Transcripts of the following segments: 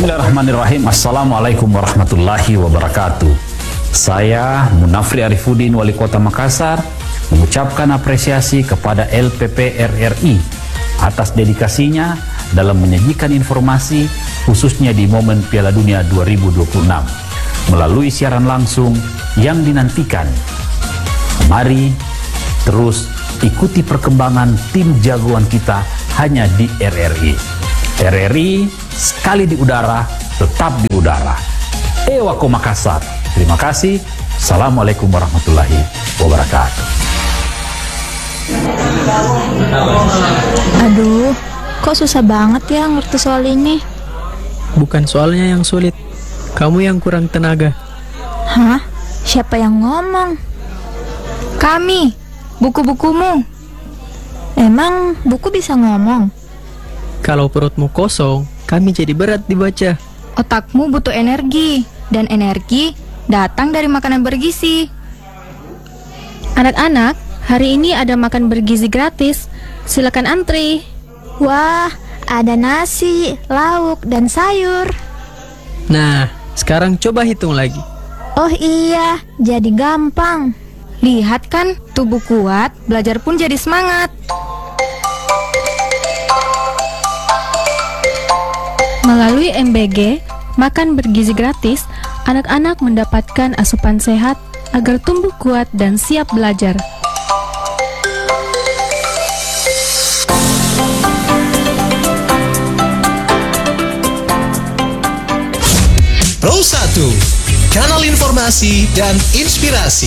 Bismillahirrahmanirrahim. Assalamualaikum warahmatullahi wabarakatuh. Saya Munafri Arifudin, Wali Kota Makassar, mengucapkan apresiasi kepada LPP RRI atas dedikasinya dalam menyajikan informasi khususnya di momen Piala Dunia 2026 melalui siaran langsung yang dinantikan. Mari terus ikuti perkembangan tim jagoan kita hanya di RRI. RRI sekali di udara, tetap di udara. Ewako Makassar. Terima kasih. Assalamualaikum warahmatullahi wabarakatuh. Aduh, kok susah banget ya ngerti soal ini? Bukan soalnya yang sulit, kamu yang kurang tenaga. Hah? Siapa yang ngomong? Kami, buku-bukumu. Emang buku bisa ngomong? Kalau perutmu kosong, kami jadi berat dibaca. Otakmu butuh energi, dan energi datang dari makanan bergizi. Anak-anak, hari ini ada makan bergizi gratis. Silakan antri. Wah, ada nasi, lauk, dan sayur. Nah, sekarang coba hitung lagi. Oh iya, jadi gampang. Lihat kan, tubuh kuat, belajar pun jadi semangat. Melalui MBG, makan bergizi gratis, anak-anak mendapatkan asupan sehat agar tumbuh kuat dan siap belajar. Pro 1, kanal informasi dan inspirasi.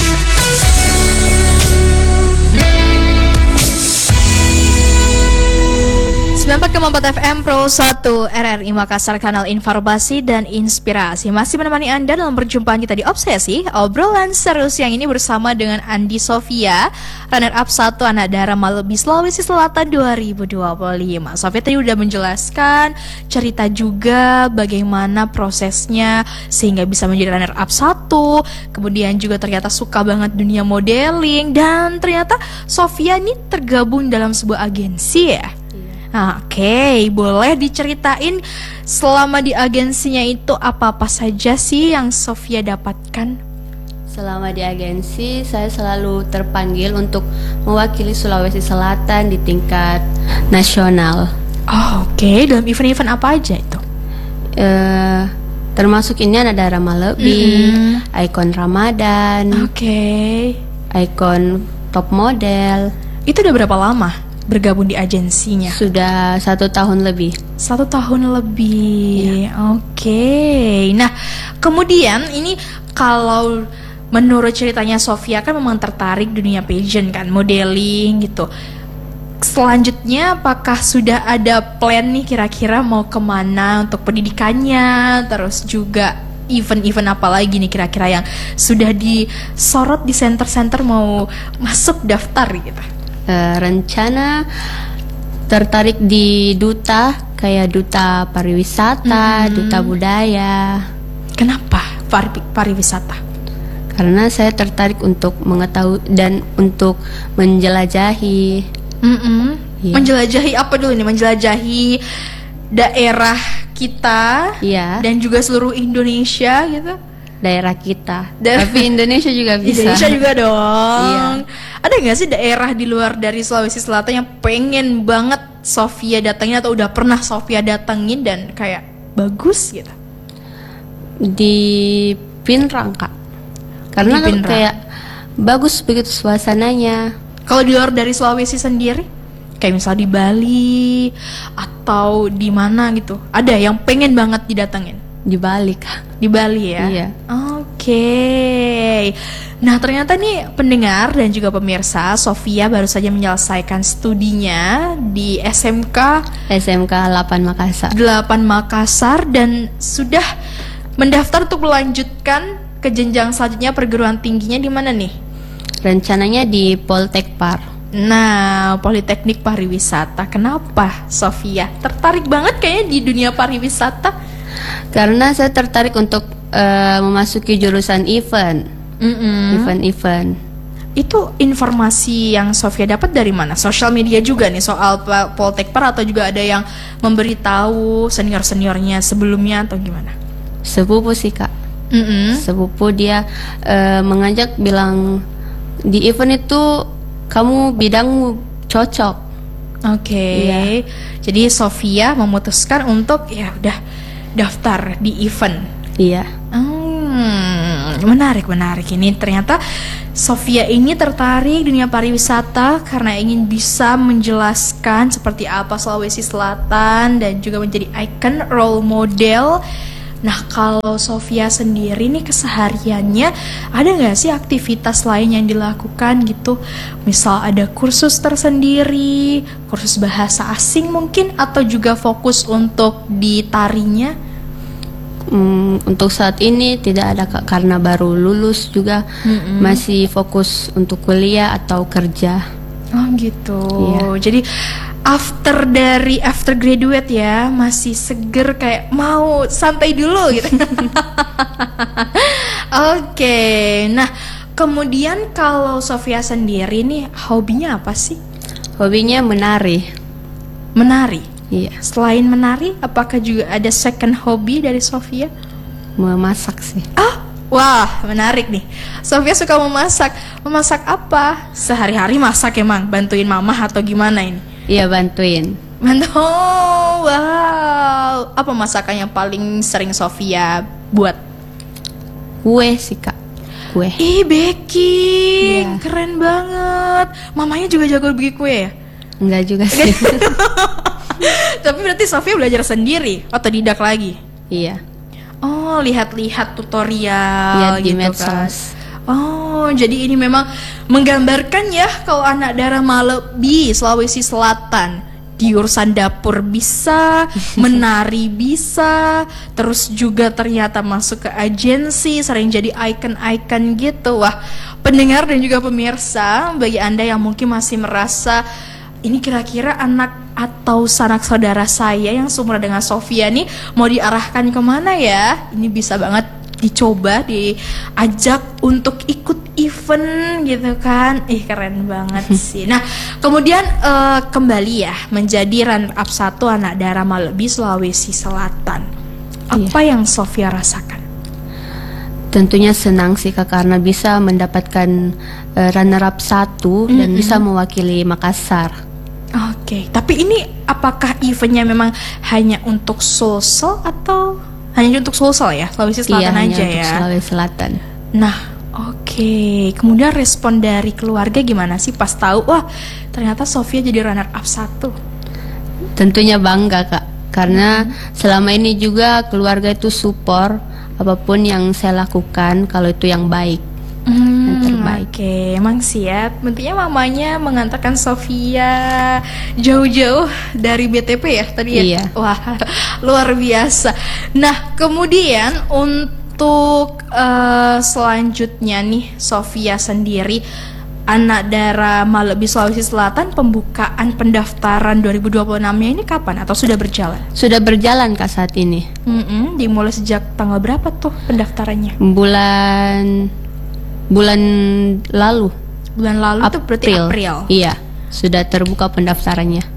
94,4 FM Pro 1 RRI Makassar, kanal informasi dan inspirasi. Masih menemani Anda dalam perjumpaan kita di Obsesi, obrolan seru siang ini bersama dengan Andi Sofia, runner up 1 anak daerah Malebi Sulawesi Selatan 2025. Sofia tadi udah menjelaskan cerita juga bagaimana prosesnya sehingga bisa menjadi runner up 1. Kemudian juga ternyata suka banget dunia modeling, dan ternyata Sofia ini tergabung dalam sebuah agensi ya. Oke, boleh diceritain selama di agensinya itu apa-apa saja sih yang Sofia dapatkan? Selama di agensi, saya selalu terpanggil untuk mewakili Sulawesi Selatan di tingkat nasional. Oke, dalam event-event apa aja itu? Termasuk ini ada daerah Malebi, ikon Ramadan, ikon top model. Itu udah berapa lama bergabung di agensinya? Sudah 1 tahun lebih. 1 tahun lebih ya. Oke. Nah, kemudian ini kalau menurut ceritanya Sofia kan memang tertarik dunia pageant kan, modeling gitu. Selanjutnya apakah sudah ada plan nih kira-kira mau kemana untuk pendidikannya? Terus juga event-event apa lagi nih kira-kira yang sudah disorot di center-center mau masuk daftar gitu? Rencana tertarik di duta, kayak duta pariwisata, duta budaya. Kenapa pariwisata? Karena saya tertarik untuk mengetahui dan untuk menjelajahi. Yeah. Menjelajahi apa dulu nih? Menjelajahi daerah kita, dan juga seluruh Indonesia gitu. Daerah kita, tapi Indonesia juga bisa. Indonesia juga dong. Iya. Ada nggak sih daerah di luar dari Sulawesi Selatan yang pengen banget Sofia datangin atau udah pernah Sofia datangin dan kayak bagus gitu? Di Pinrang, Kak. Karena kayak bagus begitu suasananya. Kalau di luar dari Sulawesi sendiri, kayak misal di Bali atau di mana gitu, ada yang pengen banget didatengin? Di Bali, Kak. Di Bali ya? Iya. Oke. Nah, ternyata nih pendengar dan juga pemirsa, Sofia baru saja menyelesaikan studinya di SMK 8 Makassar. 8 Makassar dan sudah mendaftar untuk melanjutkan ke jenjang selanjutnya, perguruan tingginya di mana nih? Rencananya di Poltek Par. Nah, Politeknik Pariwisata. Kenapa Sofia tertarik banget kayaknya di dunia pariwisata? Karena saya tertarik untuk memasuki jurusan event. Event-event. Itu informasi yang Sofia dapat dari mana? Sosial media juga nih soal Poltekper, atau juga ada yang memberitahu senior-seniornya sebelumnya atau gimana? Sepupu sih Kak. Sepupu dia mengajak, bilang di event itu kamu bidangmu cocok. Oke. Iya. Jadi Sofia memutuskan untuk ya udah daftar di event. Iya. Menarik ini ternyata Sofia ini tertarik dunia pariwisata karena ingin bisa menjelaskan seperti apa Sulawesi Selatan dan juga menjadi icon role model. Nah, kalau Sofia sendiri nih kesehariannya ada nggak sih aktivitas lain yang dilakukan gitu? Misal ada kursus tersendiri, kursus bahasa asing mungkin, atau juga fokus untuk di tarinya? Untuk saat ini tidak ada Kak, karena baru lulus juga, masih fokus untuk kuliah atau kerja. Oh gitu. Iya. Jadi after graduate ya masih seger, kayak mau santai dulu gitu. Oke. Nah, kemudian kalau Sofia sendiri nih hobinya apa sih? Hobinya menari. Menari. Iya. Selain menari, apakah juga ada second hobi dari Sofia? Memasak sih. Wah, menarik nih. Sofia suka memasak. Memasak apa? Sehari-hari masak emang? Bantuin mama atau gimana ini? Iya, bantuin. Oh, wow. Apa masakan yang paling sering Sofia buat? Kue sih Kak. Kue. Ih, baking. Iya. Keren banget. Mamanya juga jago bikin kue ya? Enggak juga sih. Tapi berarti Sofia belajar sendiri, otodidak lagi? Iya. Oh, lihat-lihat tutorial Lihat di gitu medsos. kan. Oh, jadi ini memang menggambarkan ya kalau anak daerah Malebi, Sulawesi Selatan, di urusan dapur bisa, menari bisa, terus juga ternyata masuk ke agensi, sering jadi icon-icon gitu. Wah, pendengar dan juga pemirsa, bagi Anda yang mungkin masih merasa ini kira-kira anak atau sanak saudara saya yang seumuran dengan Sofia nih mau diarahkan kemana ya? Ini bisa banget dicoba, diajak untuk ikut event gitu kan. Keren banget sih. Nah, kemudian kembali ya menjadi runner up 1 anak daerah Malebi, Sulawesi Selatan. Apa yang Sofia rasakan? Tentunya senang sih Kak, karena bisa mendapatkan runner up 1 dan bisa mewakili Makassar. Oke, tapi ini apakah eventnya memang hanya untuk Sulsel atau hanya untuk Sulsel ya? Sulawesi Selatan Iya, aja hanya ya? untuk Sulawesi Selatan. Nah, oke. Kemudian respon dari keluarga gimana sih pas tahu, wah ternyata Sofia jadi runner up 1? Tentunya bangga Kak, karena selama ini juga keluarga itu support apapun yang saya lakukan kalau itu yang baik. Yang terbaik. Oke, emang sih ya. Tentunya mamanya mengantarkan Sofia jauh-jauh dari BTP ya tadi ya. Iya. Wah, luar biasa. Nah, kemudian untuk selanjutnya nih Sofia sendiri, anak daerah Malebi Sulawesi Selatan, pembukaan pendaftaran 2026-nya ini kapan atau sudah berjalan? Sudah berjalan Kak saat ini. Dimulai sejak tanggal berapa tuh pendaftarannya? Bulan lalu. Bulan lalu itu berarti April. Iya, sudah terbuka pendaftarannya.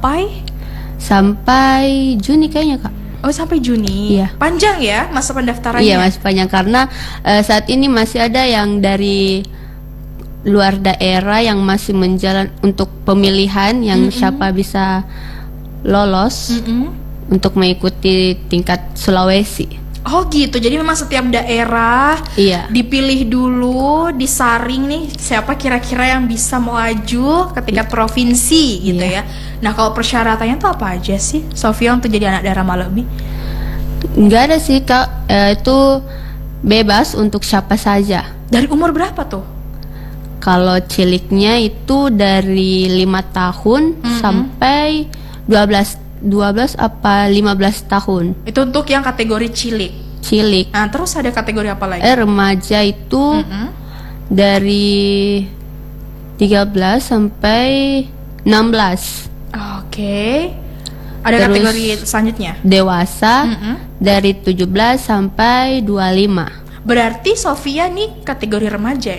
Sampai Juni kayaknya Kak. Oh, sampai Juni. Iya. Panjang ya masa pendaftarannya? Iya, masih panjang karena saat ini masih ada yang dari luar daerah yang masih menjalan untuk pemilihan yang siapa bisa lolos untuk mengikuti tingkat Sulawesi. Oh gitu, jadi memang setiap daerah dipilih dulu, disaring nih siapa kira-kira yang bisa melaju ke tingkat provinsi gitu ya. Nah, kalau persyaratannya tuh apa aja sih Sofia untuk jadi anak daerah Malebi? Enggak ada sih Kak, itu bebas untuk siapa saja. Dari umur berapa tuh? Kalau ciliknya itu dari 5 tahun sampai 12 apa 15 tahun. Itu untuk yang kategori cilik. Nah, terus ada kategori apa lagi? Remaja itu dari 13 sampai 16. Oke. Ada Terus kategori selanjutnya? Dewasa dari 17 sampai 25. Berarti Sofia nih kategori remaja ya?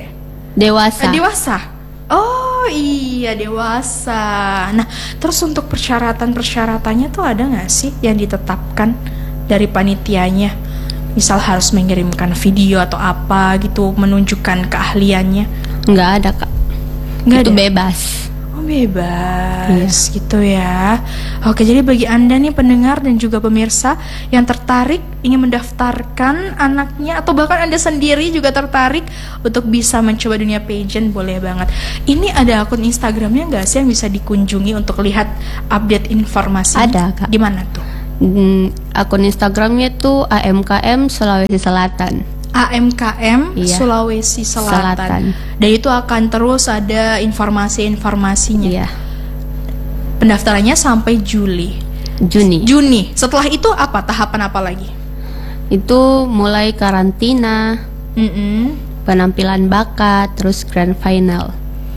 Dewasa. Dewasa. Oh iya, dewasa. Nah, terus untuk persyaratannya tuh ada nggak sih yang ditetapkan dari panitianya? Misal harus mengirimkan video atau apa gitu, menunjukkan keahliannya? Nggak ada, Kak. Nggak Itu ada? bebas. Oh, bebas gitu ya. Oke, jadi bagi Anda nih pendengar dan juga pemirsa yang tertarik ingin mendaftarkan anaknya atau bahkan Anda sendiri juga tertarik untuk bisa mencoba dunia pageant, boleh banget. Ini ada akun Instagramnya nggak sih yang bisa dikunjungi untuk lihat update informasi? Ada, Kak. Gimana tuh? Akun Instagramnya tuh AMKM Sulawesi Selatan. AMKM Iya. Sulawesi Selatan. Selatan. Dan itu akan terus ada informasi-informasinya. Iya. Pendaftarannya sampai Juni. Juni. Setelah itu apa? Tahapan apa lagi? Itu mulai karantina, penampilan bakat, terus grand final.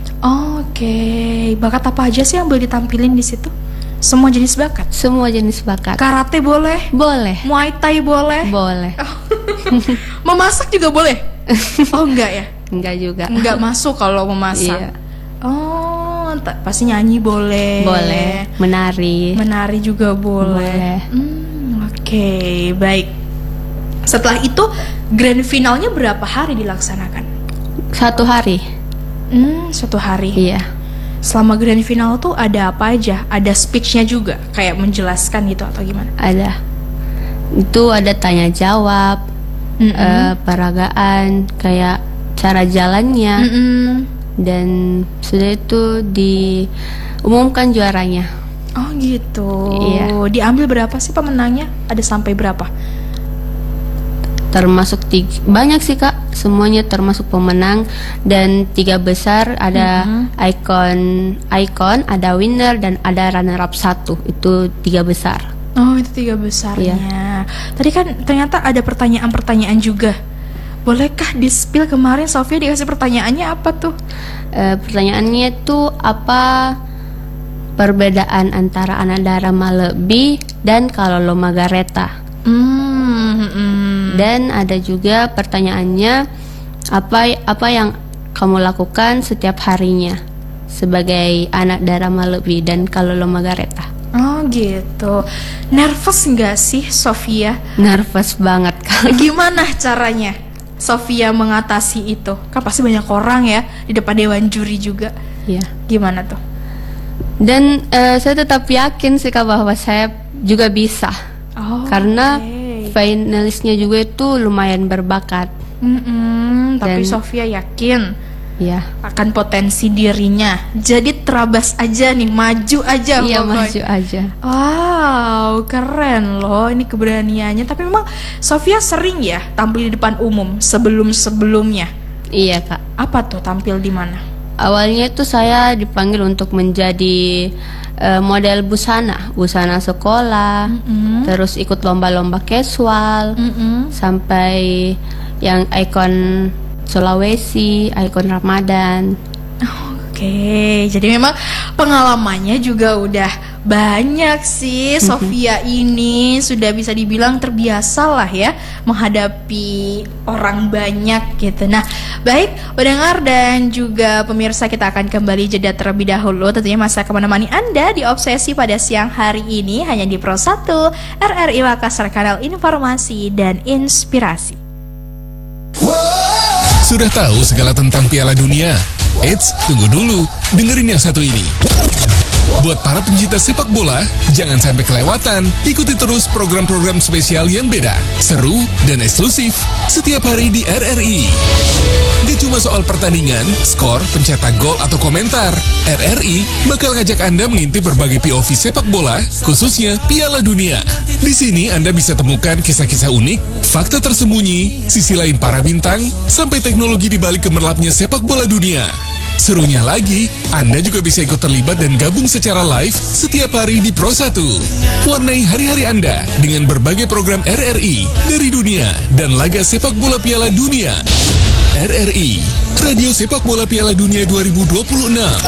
Oke. Bakat apa aja sih yang boleh ditampilin di situ? Semua jenis bakat. Semua jenis bakat. Karate boleh, Boleh. Muay Thai boleh, Boleh. memasak juga boleh. Oh enggak ya? Enggak juga. Enggak masuk kalau memasak. Iya. Oh, pasti nyanyi boleh. Boleh. Menari. Menari juga boleh. Oke, baik. Setelah itu grand finalnya berapa hari dilaksanakan? 1 hari. 1 hari. Iya. Selama grand final tuh ada apa aja? Ada speech-nya juga, kayak menjelaskan gitu atau gimana? Ada. Itu ada tanya jawab, peragaan, kayak cara jalannya, dan sudah itu diumumkan juaranya. Oh gitu. Iya. Diambil berapa sih pemenangnya? Ada sampai berapa? Termasuk banyak sih, Kak. Semuanya termasuk pemenang, dan 3 besar ada icon, ada winner, dan ada runner up 1. Itu 3 besar. Oh, itu 3 besarnya. Iya. Tadi kan ternyata ada pertanyaan-pertanyaan juga. Bolehkah di-spill kemarin Sofia dikasih pertanyaannya apa tuh? Pertanyaannya itu apa perbedaan antara anak darah Malebi dan kalau lo Margareta? Dan ada juga pertanyaannya apa yang kamu lakukan setiap harinya sebagai anak darah Malebi dan kalau lo Margareta? Oh gitu. Nervous nggak sih Sofia? Nervous banget, Kak. Gimana caranya Sofia mengatasi itu? Kan pasti banyak orang ya di depan dewan juri juga. Iya. Gimana tuh? Dan saya tetap yakin sih, Kak, bahwa saya juga bisa. Oh, Karena oke. finalisnya juga itu lumayan berbakat. Tapi Dan- Sofia yakin Ya. akan potensi dirinya. Jadi terabas aja nih, maju aja. Iya, pokoknya. maju aja. Wow, keren loh ini keberaniannya. Tapi memang Sofia sering ya tampil di depan umum sebelum-sebelumnya. Iya, Kak. Apa tuh, tampil di mana? Awalnya itu saya dipanggil untuk menjadi model busana sekolah, terus ikut lomba-lomba casual, sampai yang ikon Sulawesi, ikon Ramadan. Oke, jadi memang pengalamannya juga udah banyak sih. Sofia ini sudah bisa dibilang terbiasa lah ya menghadapi orang banyak gitu. Nah, baik pendengar dan juga pemirsa, kita akan kembali jeda terlebih dahulu. Tentunya masih akan menemani Anda di Obsesi pada siang hari ini hanya di Pro 1 RRI Makassar, kanal informasi dan inspirasi. Sudah tahu segala tentang Piala Dunia? Eits, tunggu dulu. Dengerin yang satu ini. Buat para pencinta sepak bola, jangan sampai kelewatan. Ikuti terus program-program spesial yang beda, seru, dan eksklusif setiap hari di RRI. Gak cuma soal pertandingan, skor, pencetak gol, atau komentar. RRI bakal ngajak Anda mengintip berbagai POV sepak bola, khususnya Piala Dunia. Di sini Anda bisa temukan kisah-kisah unik, fakta tersembunyi, sisi lain para bintang, sampai teknologi di balik gemerlapnya sepak bola dunia. Serunya lagi, Anda juga bisa ikut terlibat dan gabung secara live setiap hari di Pro 1. Warnai hari-hari Anda dengan berbagai program RRI dari dunia dan laga sepak bola Piala Dunia. RRI, Radio Sepak Bola Piala Dunia 2026.